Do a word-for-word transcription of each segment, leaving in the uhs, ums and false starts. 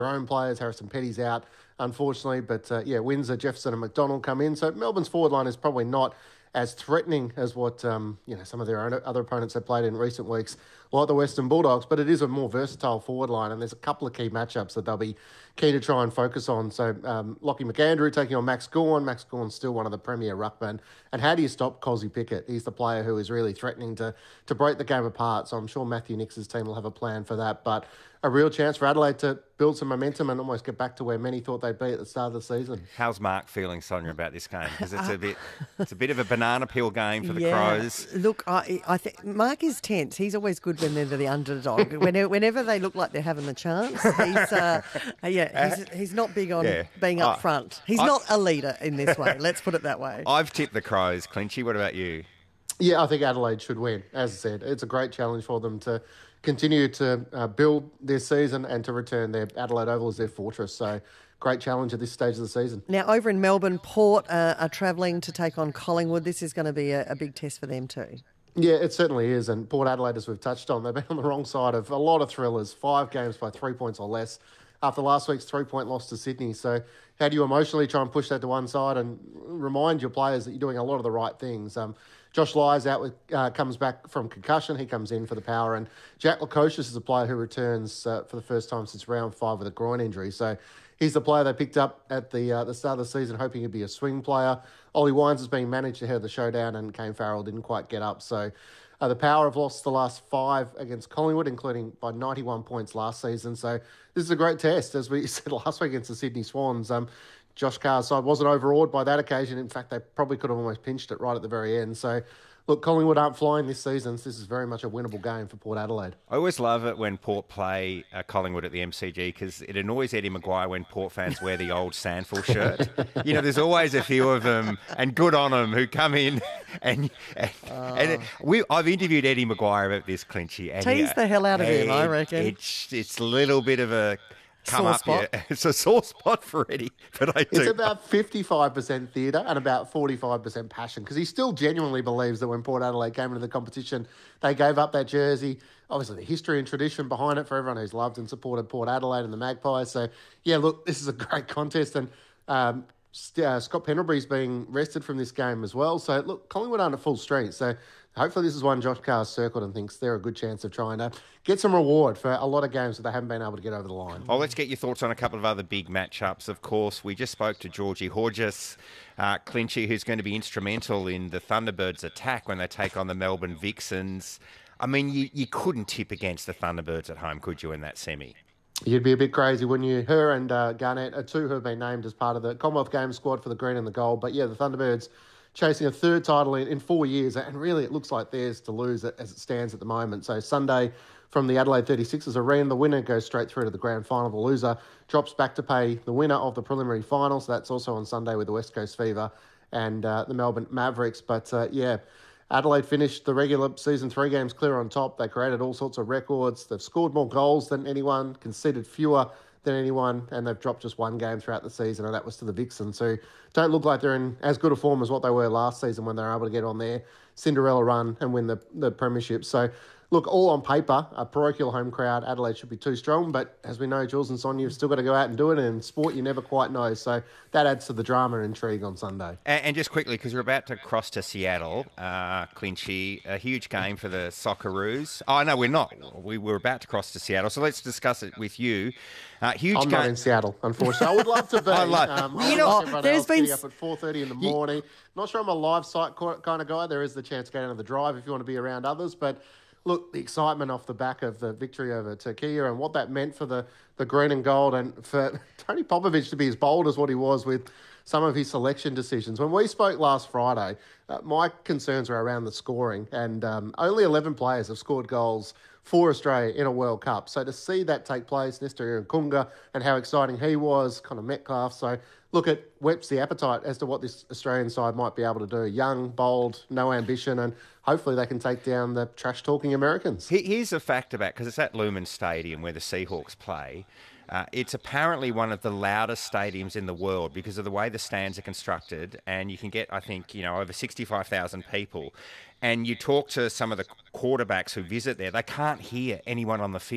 own players. Harrison Petty's out, unfortunately. But, uh, yeah, Windsor, Jefferson and McDonald come in. So Melbourne's forward line is probably not as threatening as what um, you know some of their own other opponents have played in recent weeks, like the Western Bulldogs, but it is a more versatile forward line, and there's a couple of key matchups that they'll be keen to try and focus on. So um, Lockie McAndrew taking on Max Gawn. Max Gawn's still one of the premier ruckmen. And how do you stop Cosy Pickett? He's the player who is really threatening to, to break the game apart, so I'm sure Matthew Nix's team will have a plan for that. But a real chance for Adelaide to build some momentum and almost get back to where many thought they'd be at the start of the season. How's Mark feeling, Sonia, about this game? Because it's a bit, it's a bit of a banana peel game for the yeah. Crows. Look, I, I think Mark is tense. He's always good when they're the underdog. whenever, whenever they look like they're having the chance, he's uh, yeah, he's, he's not big on Yeah. being up front. He's I, not a leader in this way. Let's put it that way. I've tipped the Crows. Clinchy, what about you? Yeah, I think Adelaide should win. As I said, it's a great challenge for them to continue to uh, build this season and to return their Adelaide Oval as their fortress. So great challenge at this stage of the season. Now, over in Melbourne, Port uh, are travelling to take on Collingwood. This is going to be a, a big test for them too. Yeah, it certainly is. And Port Adelaide, as we've touched on, they've been on the wrong side of a lot of thrillers. Five games by three points or less after last week's three-point loss to Sydney. So how do you emotionally try and push that to one side and remind your players that you're doing a lot of the right things? Um, Josh Lyers out with, uh, comes back from concussion. He comes in for the power. And Jack Lukosius is a player who returns uh, for the first time since round five with a groin injury. So he's the player they picked up at the uh, the start of the season, hoping he'd be a swing player. Ollie Wines is being managed ahead of the showdown, and Kane Farrell didn't quite get up. So uh, the Power have lost the last five against Collingwood, including by ninety-one points last season. So this is a great test, as we said last week against the Sydney Swans. Um, Josh Carr's side wasn't overawed by that occasion. In fact, they probably could have almost pinched it right at the very end. So, look, Collingwood aren't flying this season. So this is very much a winnable game for Port Adelaide. I always love it when Port play uh, Collingwood at the M C G because it annoys Eddie Maguire when Port fans wear the old Sandful shirt. You know, there's always a few of them, and good on them, who come in and and, uh, and we. I've interviewed Eddie Maguire about this, Clinchy. And tease he, the hell out of it, him, I reckon. It's it's a little bit of a come sore up spot. Yeah. It's a sore spot for Eddie, but I do. It's about fifty-five percent theatre and about forty-five percent passion, because he still genuinely believes that when Port Adelaide came into the competition, they gave up that jersey. Obviously, the history and tradition behind it for everyone who's loved and supported Port Adelaide and the Magpies. So, yeah, look, this is a great contest, and um, uh, Scott Pendlebury's being rested from this game as well. So, look, Collingwood aren't at full strength. So, hopefully this is one Josh Carr's circled and thinks they're a good chance of trying to get some reward for a lot of games that they haven't been able to get over the line. Oh, let's get your thoughts on a couple of other big matchups. Of course, we just spoke to Georgie Hodges, uh, Clinchy, who's going to be instrumental in the Thunderbirds' attack when they take on the Melbourne Vixens. I mean, you, you couldn't tip against the Thunderbirds at home, could you, in that semi? You'd be a bit crazy, wouldn't you? Her and uh, Garnett are two who have been named as part of the Commonwealth Games squad for the green and the gold. But, yeah, the Thunderbirds chasing a third title in, in four years, and really it looks like theirs to lose as it stands at the moment. So Sunday from the Adelaide thirty-sixers arena, the winner goes straight through to the grand final. The loser drops back to pay the winner of the preliminary final. So that's also on Sunday with the West Coast Fever and uh, the Melbourne Mavericks. But, uh, yeah, Adelaide finished the regular season three games clear on top. They created all sorts of records. They've scored more goals than anyone, conceded fewer than anyone, and they've dropped just one game throughout the season, and that was to the Vixens, who don't look like they're in as good a form as what they were last season when they were able to get on their Cinderella run and win the, the premiership. So, look, all on paper, a parochial home crowd, Adelaide should be too strong, but as we know, Jules and Sonia, you've still got to go out and do it, and in sport you never quite know, so that adds to the drama and intrigue on Sunday. And, and just quickly, because we're about to cross to Seattle, uh, Clinchy, a huge game for the Socceroos. Oh, no, we're not. We were about to cross to Seattle, so let's discuss it with you. Uh, huge I'm game. not in Seattle, unfortunately. I would love to be. I love- um, You I know, watch everyone there's else been getting s- up at four thirty in the morning. Not sure I'm a live site kind of guy. There is the chance to go down to the drive if you want to be around others, but look, the excitement off the back of the victory over Turkey and what that meant for the, the green and gold, and for Tony Popovich to be as bold as what he was with some of his selection decisions. When we spoke last Friday, uh, my concerns were around the scoring, and um, only eleven players have scored goals for Australia in a World Cup. So to see that take place, Nestor Kunga, and how exciting he was, Connor Metcalf. So look, it whets the appetite as to what this Australian side might be able to do. Young, bold, no ambition, and hopefully they can take down the trash-talking Americans. Here's a fact about, because it's at Lumen Stadium where the Seahawks play. Uh, it's apparently one of the loudest stadiums in the world because of the way the stands are constructed, and you can get, I think, you know, over sixty-five thousand people. And you talk to some of the quarterbacks who visit there, they can't hear anyone on the field.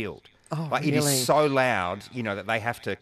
Oh, like it really? is so loud, you know, that they have to